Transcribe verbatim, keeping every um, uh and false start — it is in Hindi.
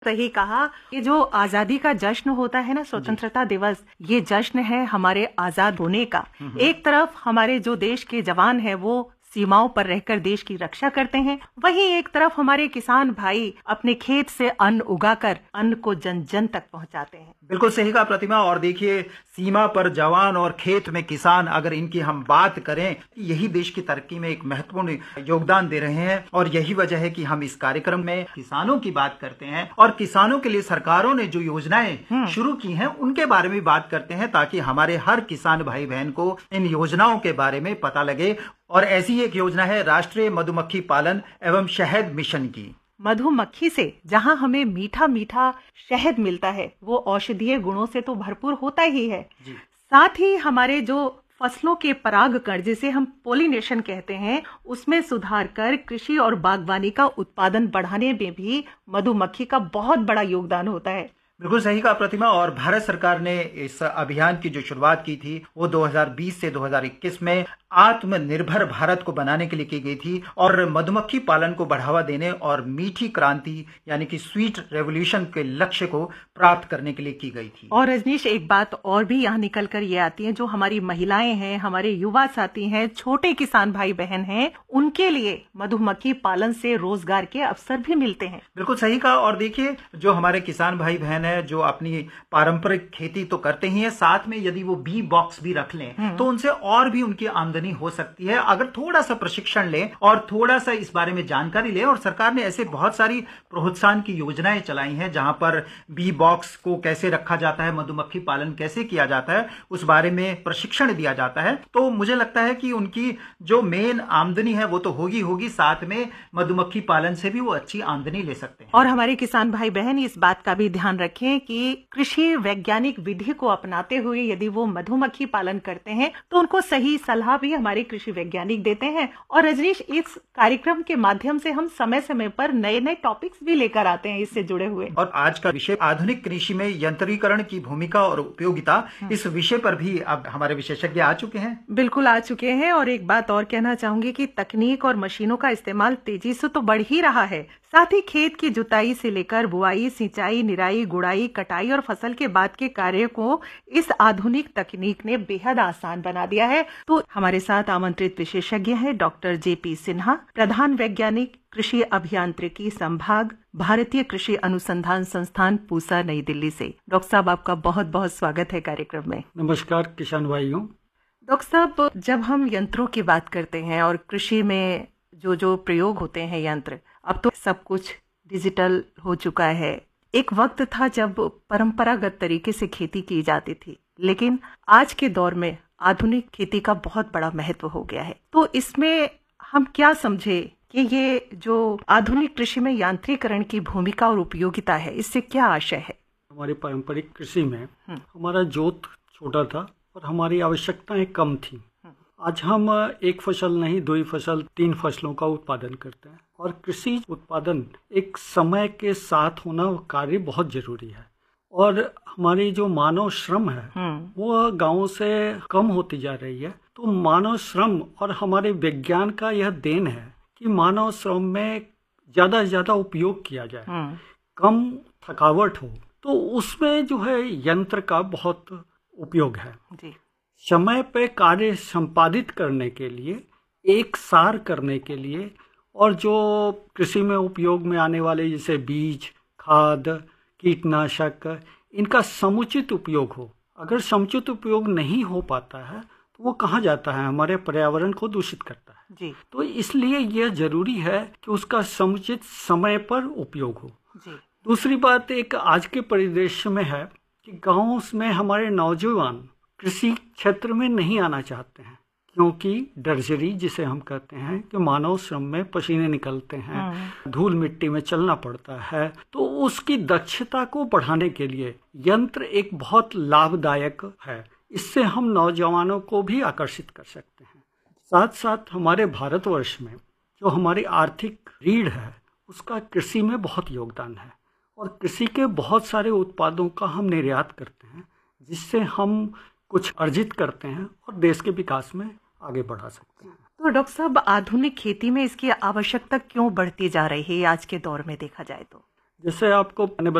सही कहा। ये जो आजादी का जश्न होता है ना, स्वतंत्रता दिवस, ये जश्न है हमारे आजाद होने का। एक तरफ हमारे जो देश के जवान हैं वो सीमाओं पर रहकर देश की रक्षा करते हैं, वहीं एक तरफ हमारे किसान भाई अपने खेत से अन्न उगाकर अन्न को जन जन तक पहुंचाते हैं। बिल्कुल सही कहा प्रतिमा। और देखिए, सीमा पर जवान और खेत में किसान, अगर इनकी हम बात करें, यही देश की तरक्की में एक महत्वपूर्ण योगदान दे रहे हैं। और यही वजह है कि हम इस कार्यक्रम में किसानों की बात करते हैं और किसानों के लिए सरकारों ने जो योजनाएं शुरू की हैं उनके बारे में बात करते हैं, ताकि हमारे हर किसान भाई बहन को इन योजनाओं के बारे में पता लगे। और ऐसी एक योजना है राष्ट्रीय मधुमक्खी पालन एवं शहद मिशन की। मधुमक्खी से जहां हमें मीठा मीठा शहद मिलता है, वो औषधीय गुणों से तो भरपूर होता ही है जी। साथ ही हमारे जो फसलों के परागकण, जिसे हम पोलिनेशन कहते हैं, उसमें सुधार कर कृषि और बागवानी का उत्पादन बढ़ाने में भी मधुमक्खी का बहुत बड़ा योगदान होता है। बिल्कुल सही कहा प्रतिमा। और भारत सरकार ने इस अभियान की जो शुरुआत की थी वो दो हज़ार बीस से दो हज़ार इक्कीस में आत्मनिर्भर भारत को बनाने के लिए की गई थी और मधुमक्खी पालन को बढ़ावा देने और मीठी क्रांति यानी कि स्वीट रेवोल्यूशन के लक्ष्य को प्राप्त करने के लिए की गई थी। और रजनीश, एक बात और भी यहाँ निकल कर ये आती है, जो हमारी महिलाएं हैं, हमारे युवा साथी हैं, छोटे किसान भाई बहन हैं, उनके लिए मधुमक्खी पालन से रोजगार के अवसर भी मिलते हैं। बिल्कुल सही कहा। और देखिए, जो हमारे किसान भाई बहन है जो अपनी पारंपरिक खेती तो करते ही है, साथ में यदि वो बी बॉक्स भी रख लें तो उनसे और भी उनकी आमदनी हो सकती है, अगर थोड़ा सा प्रशिक्षण लें और थोड़ा सा इस बारे में जानकारी लें। और सरकार ने ऐसे बहुत सारी प्रोत्साहन की योजनाएं चलाई हैं जहां पर बी बॉक्स को कैसे रखा जाता है, मधुमक्खी पालन कैसे किया जाता है, उस बारे में प्रशिक्षण दिया जाता है। तो मुझे लगता है कि उनकी जो मेन आमदनी है वो तो होगी होगी, साथ में मधुमक्खी पालन से भी वो अच्छी आमदनी ले सकते हैं। और हमारे किसान भाई बहन इस बात का भी ध्यान रखें कि कृषि वैज्ञानिक विधि को अपनाते हुए यदि वो मधुमक्खी पालन करते हैं तो उनको सही सलाह भी हमारे कृषि वैज्ञानिक देते हैं। और रजनीश, इस कार्यक्रम के माध्यम से हम समय समय पर नए नए टॉपिक्स भी लेकर आते हैं इससे जुड़े हुए। और आज का विषय आधुनिक कृषि में यंत्रीकरण की भूमिका और उपयोगिता, इस विषय पर भी अब हमारे विशेषज्ञ आ चुके हैं। बिल्कुल आ चुके हैं। और एक बात और कहना चाहूंगी कि तकनीक और मशीनों का इस्तेमाल तेजी से तो बढ़ ही रहा है, साथ ही खेत की जुताई से लेकर बुआई, सिंचाई, निराई, गुड़ाई, कटाई और फसल के बाद के कार्य को इस आधुनिक तकनीक ने बेहद आसान बना दिया है। तो हमारे साथ आमंत्रित विशेषज्ञ हैं डॉक्टर जे पी सिन्हा, प्रधान वैज्ञानिक कृषि अभियांत्रिकी संभाग, भारतीय कृषि अनुसंधान संस्थान, पूसा, नई दिल्ली से। डॉक्टर साहब, आपका बहुत बहुत स्वागत है कार्यक्रम में। नमस्कार किसान भाइयों। डॉक्टर साहब, जब हम यंत्रों की बात करते हैं और कृषि में जो जो प्रयोग होते हैं यंत्र, अब तो सब कुछ डिजिटल हो चुका है। एक वक्त था जब परंपरागत तरीके से खेती की जाती थी, लेकिन आज के दौर में आधुनिक खेती का बहुत बड़ा महत्व हो गया है। तो इसमें हम क्या समझे कि ये जो आधुनिक कृषि में यांत्रिकरण की भूमिका और उपयोगिता है, इससे क्या आशय है? हमारी पारंपरिक कृषि में हमारा जोत छोटा था और हमारी आवश्यकताएं कम थी। आज हम एक फसल नहीं, दो फसल, तीन फसलों का उत्पादन करते हैं। और कृषि उत्पादन एक समय के साथ होना कार्य बहुत जरूरी है। और हमारी जो मानव श्रम है वो गांवों से कम होती जा रही है। तो मानव श्रम और हमारे विज्ञान का यह देन है कि मानव श्रम में ज्यादा से ज्यादा उपयोग किया जाए, कम थकावट हो। तो उसमें जो है यंत्र का बहुत उपयोग है जी। समय पे कार्य संपादित करने के लिए, एक सार करने के लिए, और जो कृषि में उपयोग में आने वाले जैसे बीज, खाद, कीटनाशक, इनका समुचित उपयोग हो। अगर समुचित उपयोग नहीं हो पाता है तो वो कहाँ जाता है, हमारे पर्यावरण को दूषित करता है जी। तो इसलिए यह जरूरी है कि उसका समुचित समय पर उपयोग हो जी। दूसरी बात एक आज के परिदृश्य में है कि गाँव में हमारे नौजवान कृषि क्षेत्र में नहीं आना चाहते हैं, क्योंकि डर्जरी जिसे हम कहते हैं कि मानव श्रम में पसीने निकलते हैं, धूल मिट्टी में चलना पड़ता है। तो उसकी दक्षता को बढ़ाने के लिए यंत्र एक बहुत लाभदायक है। इससे हम नौजवानों को भी आकर्षित कर सकते हैं। साथ साथ हमारे भारतवर्ष में जो हमारी आर्थिक रीढ़ है उसका कृषि में बहुत योगदान है। और कृषि के बहुत सारे उत्पादों का हम निर्यात करते हैं, जिससे हम कुछ अर्जित करते हैं और देश के विकास में आगे बढ़ा सकते हैं। तो डॉक्टर साहब, आधुनिक खेती में इसकी आवश्यकता क्यों बढ़ती जा रही है आज के दौर में देखा जाए तो? जैसे आपको मैंने